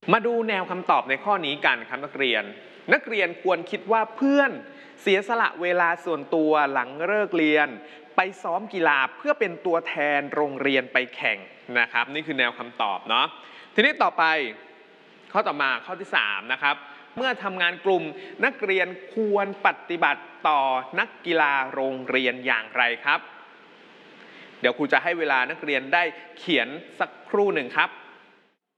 มาดูแนวคำตอบในข้อนี้กันครับนักเรียนควรคิดว่าเพื่อนเสียสละเวลาส่วนตัวหลังเลิกเรียนไปซ้อมกีฬาเพื่อเป็นตัวแทนโรงเรียนไปแข่งนะครับนี่คือแนวคำตอบเนาะทีนี้ต่อไปข้อต่อมาข้อที่3นะครับเมื่อทำงานกลุ่มนักเรียนควรปฏิบัติต่อนักกีฬาโรงเรียนอย่างไรครับเดี๋ยวครูจะให้เวลานักเรียนได้เขียนสักครู่หนึ่งครับ